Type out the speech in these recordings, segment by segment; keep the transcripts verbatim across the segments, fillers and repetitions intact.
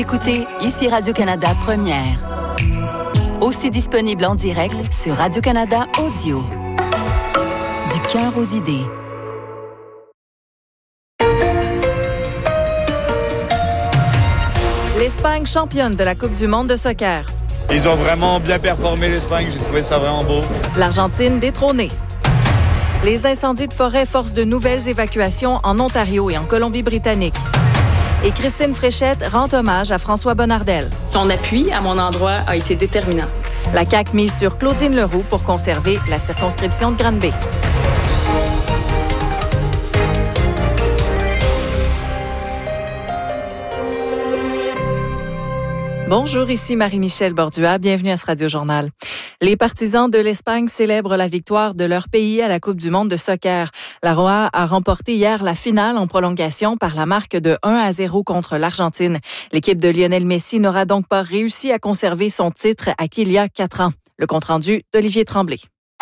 Écoutez, ici Radio-Canada Première. Aussi disponible en direct sur Radio-Canada Audio. Du cœur aux idées. L'Espagne championne de la Coupe du monde de soccer. Ils ont vraiment bien performé, l'Espagne. J'ai trouvé ça vraiment beau. L'Argentine détrônée. Les incendies de forêt forcent de nouvelles évacuations en Ontario et en Colombie-Britannique. Et Christine Fréchette rend hommage à François Bonnardel. Ton appui à mon endroit a été déterminant. La C A Q mise sur Claudine Leroux pour conserver la circonscription de Granby. Bonjour, ici Marie-Michel Bordua. Bienvenue à ce Radio-Journal. Les partisans de l'Espagne célèbrent la victoire de leur pays à la Coupe du monde de soccer. La Roja a remporté hier la finale en prolongation par la marque de un à zéro contre l'Argentine. L'équipe de Lionel Messi n'aura donc pas réussi à conserver son titre acquis il y a quatre ans. Le compte-rendu d'Olivier Tremblay.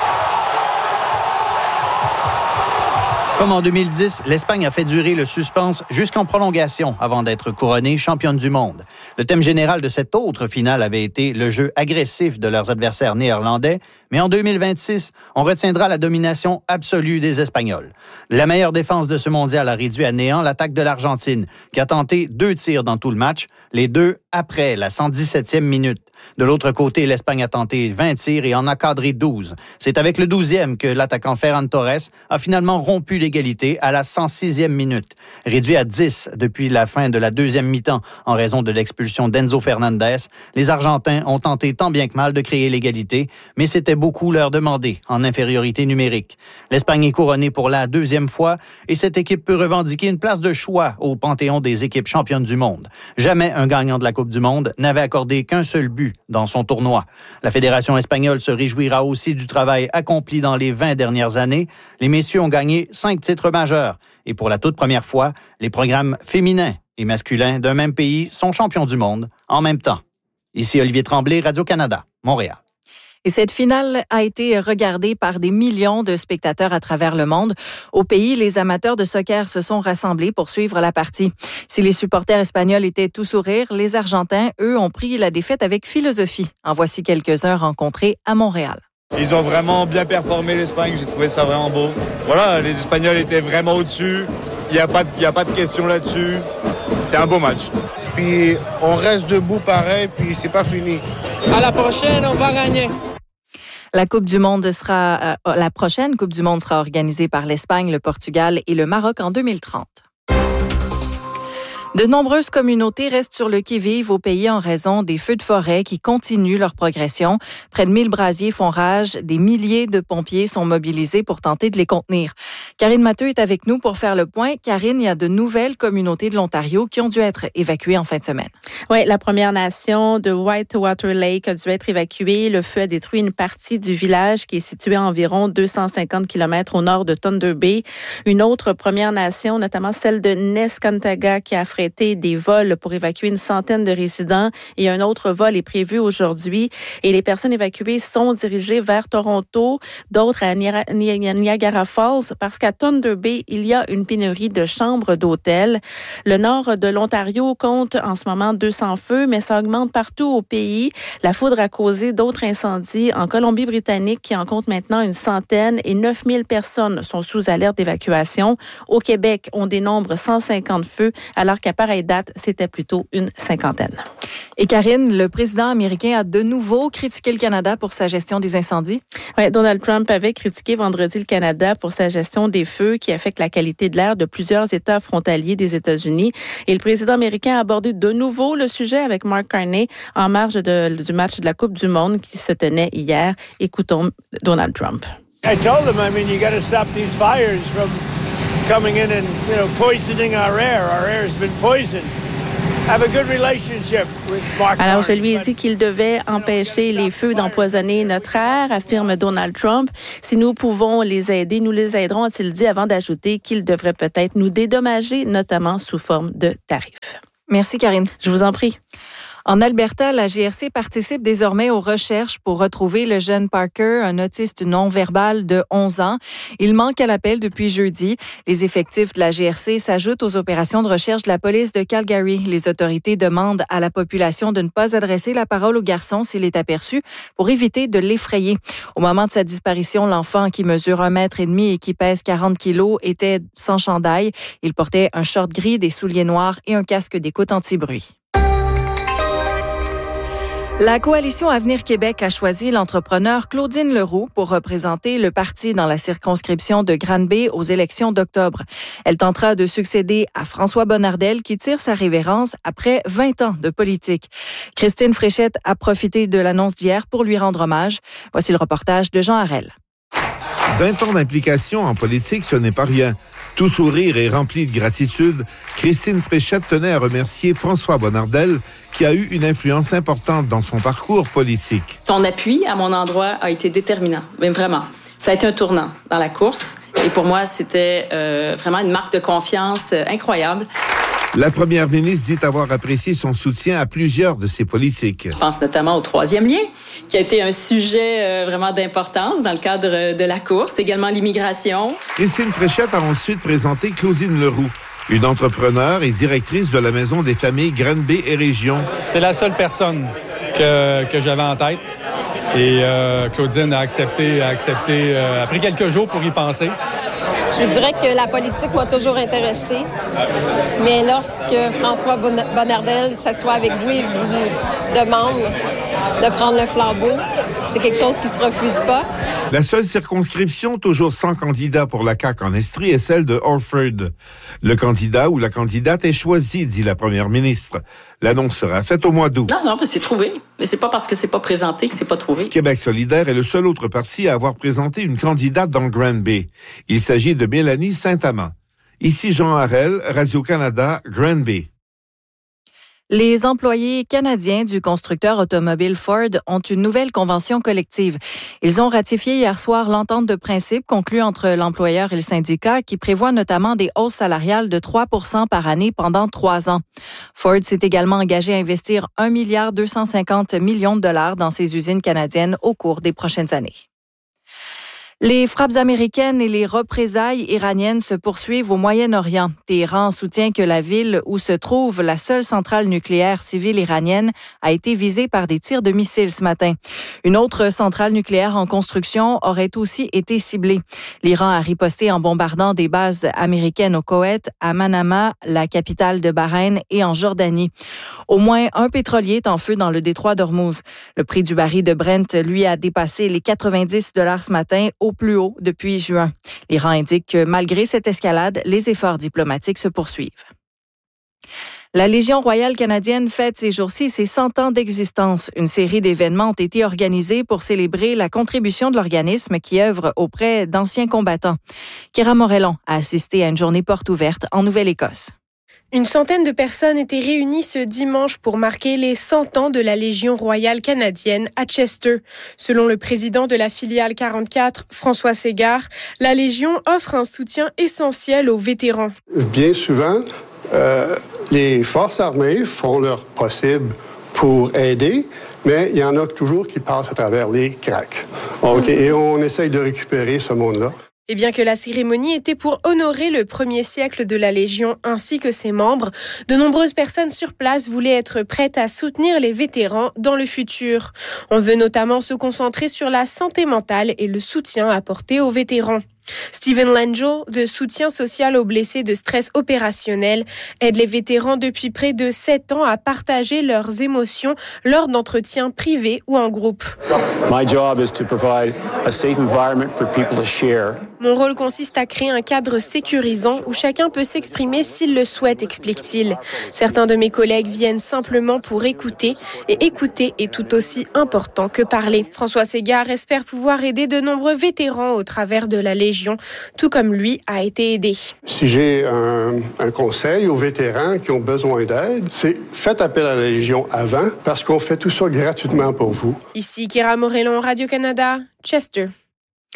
Comme en deux mille dix, l'Espagne a fait durer le suspense jusqu'en prolongation avant d'être couronnée championne du monde. Le thème général de cette autre finale avait été le jeu agressif de leurs adversaires néerlandais, mais en deux mille vingt-six, on retiendra la domination absolue des Espagnols. La meilleure défense de ce mondial a réduit à néant l'attaque de l'Argentine, qui a tenté deux tirs dans tout le match, les deux après la cent dix-septième minute. De l'autre côté, l'Espagne a tenté vingt tirs et en a cadré douze. C'est avec le douzième que l'attaquant Ferran Torres a finalement rompu l'égalité à la cent sixième minute. Réduit à dix depuis la fin de la deuxième mi-temps en raison de l'expulsion d'Enzo Fernandez, les Argentins ont tenté tant bien que mal de créer l'égalité, mais c'était beaucoup leur demander en infériorité numérique. L'Espagne est couronnée pour la deuxième fois et cette équipe peut revendiquer une place de choix au panthéon des équipes championnes du monde. Jamais un gagnant de la Coupe du monde n'avait accordé qu'un seul but dans son tournoi. La Fédération espagnole se réjouira aussi du travail accompli dans les vingt dernières années. Les messieurs ont gagné cinq titres majeurs et pour la toute première fois, les programmes féminins et masculins d'un même pays sont champions du monde en même temps. Ici Olivier Tremblay, Radio-Canada, Montréal. Et cette finale a été regardée par des millions de spectateurs à travers le monde. Au pays, les amateurs de soccer se sont rassemblés pour suivre la partie. Si les supporters espagnols étaient tout sourire, les Argentins, eux, ont pris la défaite avec philosophie. En voici quelques-uns rencontrés à Montréal. Ils ont vraiment bien performé, l'Espagne. J'ai trouvé ça vraiment beau. Voilà, les Espagnols étaient vraiment au-dessus. Il n'y a pas de, il y a pas de question là-dessus. C'était un beau match. Puis on reste debout pareil, puis c'est pas fini. À la prochaine, on va gagner. La Coupe du monde sera, euh, la prochaine Coupe du monde sera organisée par l'Espagne, le Portugal et le Maroc en deux mille trente. De nombreuses communautés restent sur le qui-vive au pays en raison des feux de forêt qui continuent leur progression. Près de mille brasiers font rage. Des milliers de pompiers sont mobilisés pour tenter de les contenir. Karine Matteux est avec nous pour faire le point. Karine, il y a de nouvelles communautés de l'Ontario qui ont dû être évacuées en fin de semaine. Oui, la Première Nation de Whitewater Lake a dû être évacuée. Le feu a détruit une partie du village qui est situé à environ deux cent cinquante kilomètres au nord de Thunder Bay. Une autre Première Nation, notamment celle de Neskantaga, qui a affrété des vols pour évacuer une centaine de résidents et un autre vol est prévu aujourd'hui. Et les personnes évacuées sont dirigées vers Toronto, d'autres à Niagara Falls, parce qu'à Thunder Bay, il y a une pénurie de chambres d'hôtel. Le nord de l'Ontario compte en ce moment deux cents feux, mais ça augmente partout au pays. La foudre a causé d'autres incendies en Colombie-Britannique qui en compte maintenant une centaine et neuf mille personnes sont sous alerte d'évacuation. Au Québec, on dénombre cent cinquante feux, alors qu'à pareille date, c'était plutôt une cinquantaine. Et Karine, le président américain a de nouveau critiqué le Canada pour sa gestion des incendies. Oui, Donald Trump avait critiqué vendredi le Canada pour sa gestion des feux qui affectent la qualité de l'air de plusieurs États frontaliers des États-Unis. Et le président américain a abordé de nouveau le sujet avec Mark Carney en marge de, du match de la Coupe du monde qui se tenait hier. Écoutons Donald Trump. I told him, I mean, you got to stop these fires from coming in and, you know, poisoning our air. Our air has been poisoned. Have a good relationship with Mark. Alors, je lui ai dit qu'il devait empêcher les feux d'empoisonner notre air, affirme Donald Trump. Si nous pouvons les aider, nous les aiderons, a-t-il dit, avant d'ajouter qu'il devrait peut-être nous dédommager, notamment sous forme de tarifs. Merci, Karine. Je vous en prie. En Alberta, la G R C participe désormais aux recherches pour retrouver le jeune Parker, un autiste non-verbal de onze ans. Il manque à l'appel depuis jeudi. Les effectifs de la G R C s'ajoutent aux opérations de recherche de la police de Calgary. Les autorités demandent à la population de ne pas adresser la parole au garçon s'il est aperçu pour éviter de l'effrayer. Au moment de sa disparition, l'enfant qui mesure un mètre et demi et qui pèse quarante kilos était sans chandail. Il portait un short gris, des souliers noirs et un casque d'écoute anti-bruit. La coalition Avenir Québec a choisi l'entrepreneur Claudine Leroux pour représenter le parti dans la circonscription de Granby aux élections d'octobre. Elle tentera de succéder à François Bonnardel qui tire sa révérence après vingt ans de politique. Christine Fréchette a profité de l'annonce d'hier pour lui rendre hommage. Voici le reportage de Jean Harel. vingt ans d'implication en politique, ce n'est pas rien. Tout sourire et rempli de gratitude, Christine Fréchette tenait à remercier François Bonnardel, qui a eu une influence importante dans son parcours politique. Ton appui à mon endroit a été déterminant, mais vraiment. Ça a été un tournant dans la course et pour moi, c'était euh, vraiment une marque de confiance euh, incroyable. La première ministre dit avoir apprécié son soutien à plusieurs de ses politiques. Je pense notamment au troisième lien, qui a été un sujet euh, vraiment d'importance dans le cadre de la course, également l'immigration. Christine Fréchette a ensuite présenté Claudine Leroux, une entrepreneure et directrice de la Maison des familles Granby et Région. C'est la seule personne que, que j'avais en tête. Et euh, Claudine a accepté, a accepté, euh, a pris quelques jours pour y penser. Je vous dirais que la politique m'a toujours intéressée, mais lorsque François Bonnardel s'assoit avec vous et vous demande de prendre le flambeau, c'est quelque chose qui ne se refuse pas. La seule circonscription toujours sans candidat pour la C A Q en Estrie est celle de Orford. Le candidat ou la candidate est choisi, dit la première ministre. L'annonce sera faite au mois d'août. Non, non, mais c'est trouvé. Mais c'est pas parce que c'est pas présenté que c'est pas trouvé. Québec solidaire est le seul autre parti à avoir présenté une candidate dans Granby. Il s'agit de Mélanie Saint-Amand. Ici Jean Harel, Radio-Canada, Granby. Les employés canadiens du constructeur automobile Ford ont une nouvelle convention collective. Ils ont ratifié hier soir l'entente de principe conclue entre l'employeur et le syndicat qui prévoit notamment des hausses salariales de trois pour cent par année pendant trois ans. Ford s'est également engagé à investir un milliard deux cent cinquante millions de dollars dans ses usines canadiennes au cours des prochaines années. Les frappes américaines et les représailles iraniennes se poursuivent au Moyen-Orient. Téhéran soutient que la ville où se trouve la seule centrale nucléaire civile iranienne a été visée par des tirs de missiles ce matin. Une autre centrale nucléaire en construction aurait aussi été ciblée. L'Iran a riposté en bombardant des bases américaines au Koweït, à Manama, la capitale de Bahreïn, et en Jordanie. Au moins un pétrolier est en feu dans le détroit d'Ormuz. Le prix du baril de Brent, lui, a dépassé les quatre-vingt-dix dollars ce matin, au plus haut depuis juin. L'Iran indique que malgré cette escalade, les efforts diplomatiques se poursuivent. La Légion royale canadienne fête ces jours-ci ses cent ans d'existence. Une série d'événements ont été organisés pour célébrer la contribution de l'organisme qui œuvre auprès d'anciens combattants. Kira Morellon a assisté à une journée porte ouverte en Nouvelle-Écosse. Une centaine de personnes étaient réunies ce dimanche pour marquer les cent ans de la Légion royale canadienne à Chester. Selon le président de la filiale quarante-quatre, François Ségard, la Légion offre un soutien essentiel aux vétérans. Bien souvent, euh, les forces armées font leur possible pour aider, mais il y en a toujours qui passent à travers les cracks. Okay, et on essaye de récupérer ce monde-là. Et bien que la cérémonie était pour honorer le premier siècle de la Légion ainsi que ses membres, de nombreuses personnes sur place voulaient être prêtes à soutenir les vétérans dans le futur. On veut notamment se concentrer sur la santé mentale et le soutien apporté aux vétérans. Stephen Langell, de soutien social aux blessés de stress opérationnel, aide les vétérans depuis près de sept ans à partager leurs émotions lors d'entretiens privés ou en groupe. My job is to provide a safe environment for people to share. Mon rôle consiste à créer un cadre sécurisant où chacun peut s'exprimer s'il le souhaite, explique-t-il. Certains de mes collègues viennent simplement pour écouter, et écouter est tout aussi important que parler. François Ségard espère pouvoir aider de nombreux vétérans au travers de la Légion, tout comme lui a été aidé. Si j'ai un, un conseil aux vétérans qui ont besoin d'aide, c'est faites appel à la Légion avant, parce qu'on fait tout ça gratuitement pour vous. Ici Kira Morellon, Radio-Canada, Chester.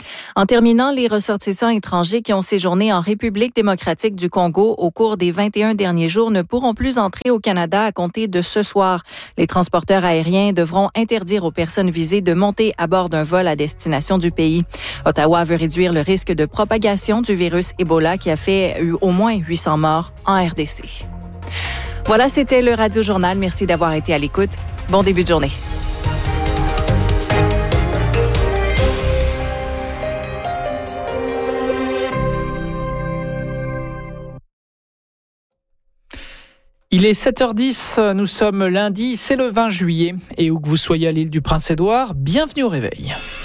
En terminant, les ressortissants étrangers qui ont séjourné en République démocratique du Congo au cours des vingt et un derniers jours ne pourront plus entrer au Canada à compter de ce soir. Les transporteurs aériens devront interdire aux personnes visées de monter à bord d'un vol à destination du pays. Ottawa veut réduire le risque de propagation du virus Ebola qui a fait au moins huit cents morts en R D C. Voilà, c'était le Radio Journal. Merci d'avoir été à l'écoute. Bon début de journée. Il est sept heures dix, nous sommes lundi, c'est le vingt juillet. Et où que vous soyez à l'île du Prince-Édouard, bienvenue au réveil.